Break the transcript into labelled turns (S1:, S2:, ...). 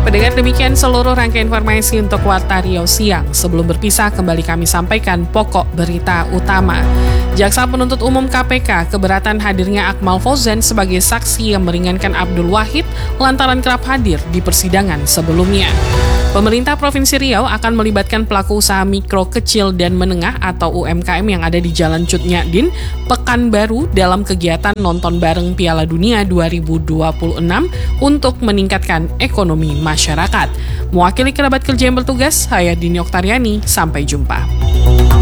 S1: Pendengar, demikian seluruh rangkaian informasi untuk Warta Riau Siang. Sebelum berpisah, kembali kami sampaikan pokok berita utama. Jaksa Penuntut Umum KPK keberatan hadirnya Akmal Fauzan sebagai saksi yang meringankan Abdul Wahid lantaran kerap hadir di persidangan sebelumnya. Pemerintah Provinsi Riau akan melibatkan pelaku usaha mikro, kecil, dan menengah atau UMKM yang ada di Jalan Cut Nyadin, Pekanbaru dalam kegiatan nonton bareng Piala Dunia 2026 untuk meningkatkan ekonomi masyarakat. Mewakili kerabat kerja yang bertugas, saya Dini Oktariani, sampai jumpa.